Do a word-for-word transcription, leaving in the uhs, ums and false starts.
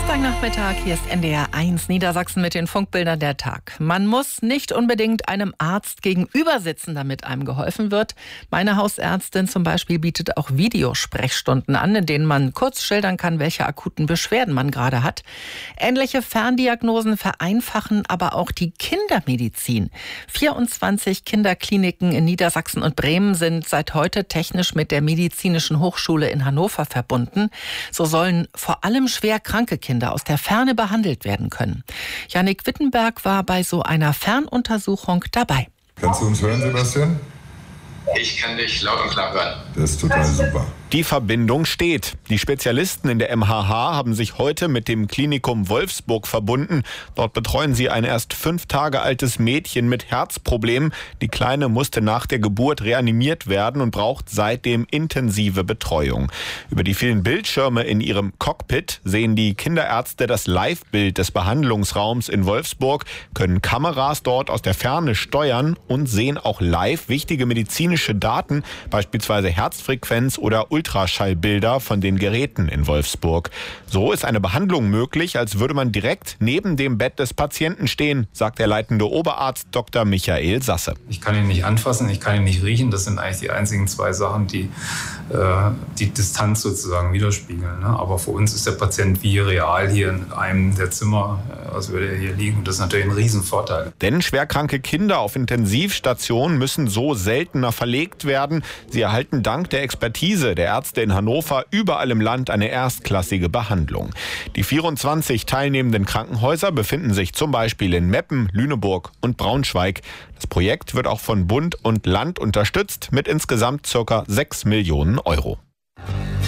Dienstagnachmittag, hier ist N D R eins Niedersachsen mit den Funkbildern der Tag. Man muss nicht unbedingt einem Arzt gegenüber sitzen, damit einem geholfen wird. Meine Hausärztin zum Beispiel bietet auch Videosprechstunden an, in denen man kurz schildern kann, welche akuten Beschwerden man gerade hat. Ähnliche Ferndiagnosen vereinfachen aber auch die Kindermedizin. vierundzwanzig Kinderkliniken in Niedersachsen und Bremen sind seit heute technisch mit der Medizinischen Hochschule in Hannover verbunden. So sollen vor allem schwer kranke Kinder aus der Ferne behandelt werden können. Jannik Wittenberg war bei so einer Fernuntersuchung dabei. Kannst du uns hören, Sebastian? Ich kann dich laut und klar hören. Das ist total super. Die Verbindung steht. Die Spezialisten in der M H H haben sich heute mit dem Klinikum Wolfsburg verbunden. Dort betreuen sie ein erst fünf Tage altes Mädchen mit Herzproblemen. Die Kleine musste nach der Geburt reanimiert werden und braucht seitdem intensive Betreuung. Über die vielen Bildschirme in ihrem Cockpit sehen die Kinderärzte das Live-Bild des Behandlungsraums in Wolfsburg, können Kameras dort aus der Ferne steuern und sehen auch live wichtige medizinische Daten, beispielsweise Herzfrequenz oder Ultraschallbilder von den Geräten in Wolfsburg. So ist eine Behandlung möglich, als würde man direkt neben dem Bett des Patienten stehen, sagt der leitende Oberarzt Doktor Michael Sasse. Ich kann ihn nicht anfassen, ich kann ihn nicht riechen. Das sind eigentlich die einzigen zwei Sachen, die äh, die Distanz sozusagen widerspiegeln. Ne? Aber für uns ist der Patient wie real hier in einem der Zimmer, äh, als würde er hier liegen. Das ist natürlich ein Riesenvorteil. Denn schwerkranke Kinder auf Intensivstationen müssen so seltener verlegt werden. Sie erhalten dank der Expertise der Ärzte in Hannover überall im Land eine erstklassige Behandlung. Die vierundzwanzig teilnehmenden Krankenhäuser befinden sich zum Beispiel in Meppen, Lüneburg und Braunschweig. Das Projekt wird auch von Bund und Land unterstützt mit insgesamt ca. sechs Millionen Euro.